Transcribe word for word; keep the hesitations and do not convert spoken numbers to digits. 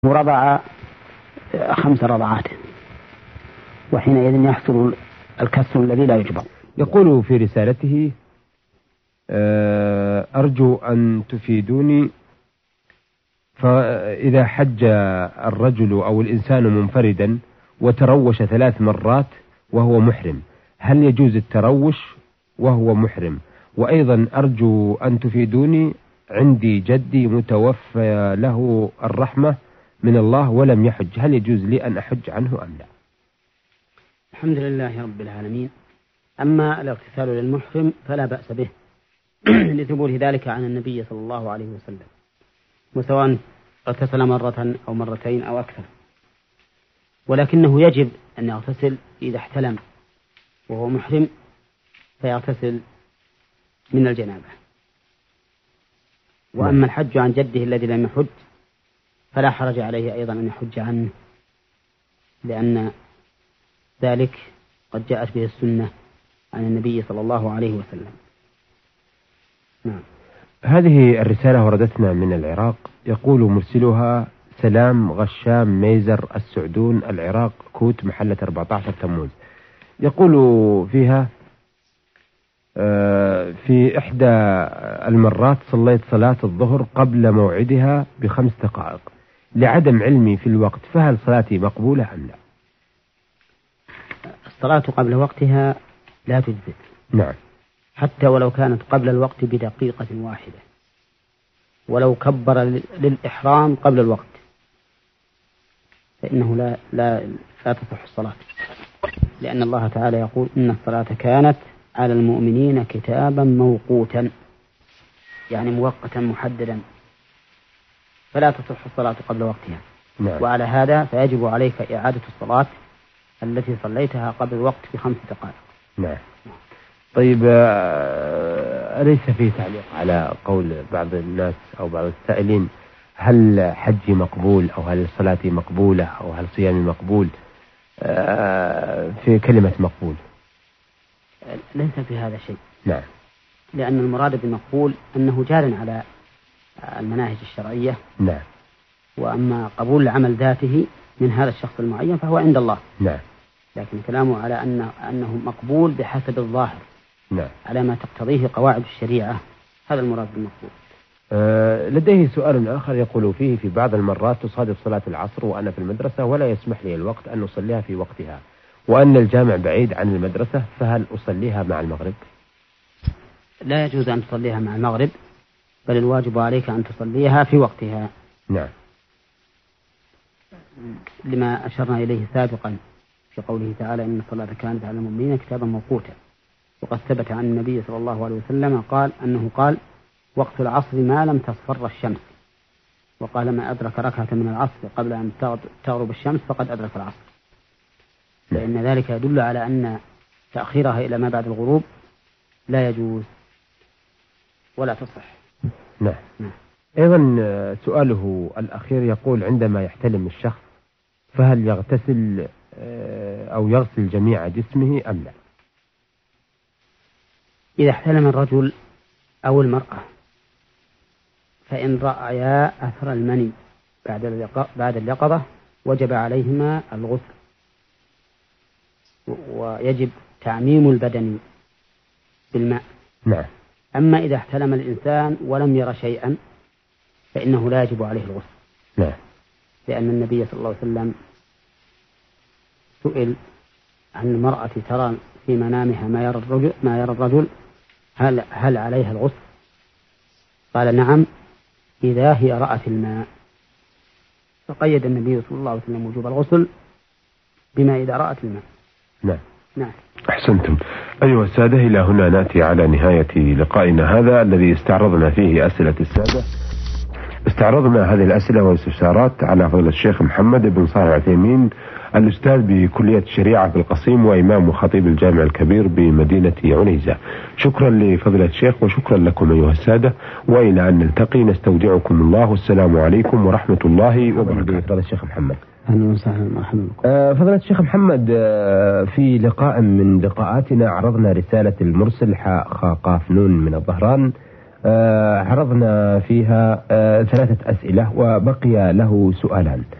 ورضع خمس رضعات، وحينئذ يحصل الكسر الذي لا يجبر. يقول في رسالته: أرجو أن تفيدوني، فإذا حج الرجل أو الإنسان منفردا وتروش ثلاث مرات وهو محرم، هل يجوز التروش وهو محرم؟ وأيضا أرجو أن تفيدوني، عندي جدي متوفى له الرحمة من الله ولم يحج، هل يجوز لي أن أحج عنه أم لا؟ الحمد لله رب العالمين. أما الاغتسال للمحرم فلا بأس به لثبوت ذلك عن النبي صلى الله عليه وسلم، وسواء اغتسل مرة أو مرتين أو أكثر، ولكنه يجب أن يغتسل إذا احتلم وهو محرم، فيغتسل من الجنابة. وأما الحج عن جده الذي لم يحج فلا حرج عليه أيضا أن يحج عنه، لأن ذلك قد جاءت به السنة عن النبي صلى الله عليه وسلم. نعم. هذه الرسالة وردتنا من العراق، يقول مرسلها سلام غشام ميزر السعدون، العراق، كوت، محلة أربعة عشر تموز. يقول فيها: في إحدى المرات صليت صلاة الظهر قبل موعدها بخمس دقائق لعدم علمي في الوقت، فهل صلاتي مقبولة أم لا؟ الصلاة قبل وقتها لا تجزئ. نعم. حتى ولو كانت قبل الوقت بدقيقة واحدة، ولو كبر للإحرام قبل الوقت فإنه لا لا لا تصح الصلاة، لأن الله تعالى يقول: إن الصلاة كانت على المؤمنين كتابا موقوتا، يعني موقتا محددا، فلا تصح الصلاة قبل وقتها. نعم. وعلى هذا فيجب عليك إعادة الصلاة التي صليتها قبل الوقت بخمس دقائق. نعم. طيب، أليس فيه تعليق على قول بعض الناس أو بعض السائلين: هل حجي مقبول أو هل صلاتي مقبولة أو هل صيامي مقبول؟ في كلمة مقبول ليس في هذا شيء. نعم. لأن المراد بمقبول أنه جار على المناهج الشرعية. نعم. وأما قبول العمل ذاته من هذا الشخص المعين فهو عند الله. نعم. لكن كلامه على أن أنه مقبول بحسب الظاهر. نعم. على ما تقتضيه قواعد الشريعة، هذا المراد بالمقبول. أه لديه سؤال آخر يقول فيه: في بعض المرات تصادف صلاة العصر وأنا في المدرسة ولا يسمح لي الوقت أن أصليها في وقتها، وأن الجامع بعيد عن المدرسة، فهل أصليها مع المغرب؟ لا يجوز أن تصليها مع المغرب، بل الواجب عليك أن تصليها في وقتها. نعم. لما أشرنا إليه سابقا في قوله تعالى: إن الصلاة كانت على المؤمنين كتابا موقوتا. وقد ثبت عن النبي صلى الله عليه وسلم قال أنه قال: وقت العصر ما لم تصفر الشمس، وقال: ما أدرك ركعة من العصر قبل أن تغرب الشمس فقد أدرك العصر. لأن ذلك يدل على أن تأخيرها إلى ما بعد الغروب لا يجوز ولا تصح. نعم. نعم. أيضا سؤاله الأخير يقول: عندما يحتلم الشخص فهل يغتسل أو يغسل جميع جسمه أم لا؟ إذا احتلم الرجل أو المرأة فإن رأيا أثر المني بعد اليقظة وجب عليهما الغسل، ويجب تعميم البدن بالماء. نعم. أما إذا احتلم الإنسان ولم ير شيئا فإنه لا يجب عليه الغسل. نعم. لأن النبي صلى الله عليه وسلم سئل عن المرأة ترى في منامها ما يرى الرجل, ما يرى الرجل هل, هل عليها الغسل؟ قال: نعم، إذا هي رأت الماء. فقيد النبي صلى الله عليه وسلم وجوب الغسل بما إذا رأت الماء. نعم. نعم. أحسنتم. أيها السادة، إلى هنا نأتي على نهاية لقائنا هذا الذي استعرضنا فيه أسئلة السادة. استعرضنا هذه الأسئلة والاستفسارات على فضيلة الشيخ محمد بن صالح العثيمين، الأستاذ بكلية الشريعة في القصيم وإمام وخطيب الجامع الكبير بمدينة عنيزة. شكرا لفضيلة الشيخ وشكرا لكم أيها السادة، وإلى أن نلتقي نستودعكم الله، والسلام عليكم ورحمة الله وبركاته. فضيلة الشيخ محمد. أهلا وسهلا مرحبا بكم. آه فضيلة الشيخ محمد، آه في لقاء من لقاءاتنا عرضنا رسالة المرسل حاء خا قاف نون من الظهران عرضنا فيها ثلاثة أسئلة وبقي له سؤالان.